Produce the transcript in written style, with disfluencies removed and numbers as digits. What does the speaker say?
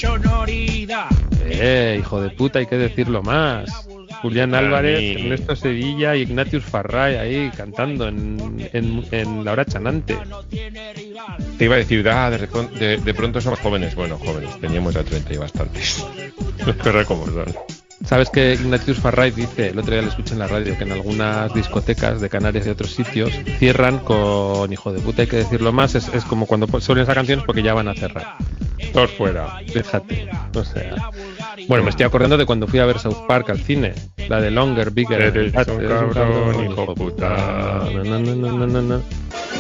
sonoridad. Hijo de puta, hay que decirlo más. Julián Álvarez, Ernesto Sevilla y Ignatius Farray ahí cantando en La Hora Chanante. Te iba a decir, de pronto somos jóvenes. Bueno, jóvenes, teníamos ya 30 y bastantes. Pero como son. ¿Sabes que Ignatius Farray dice, el otro día lo escuché en la radio, que en algunas discotecas de Canarias y otros sitios cierran con hijo de puta, hay que decirlo más, es como cuando suelen esas canciones porque ya van a cerrar. Todos fuera. Fíjate, o sea... Bueno, me estoy acordando de cuando fui a ver South Park al cine, la de Longer, Bigger... Eres un cabrón, hijo puta. No.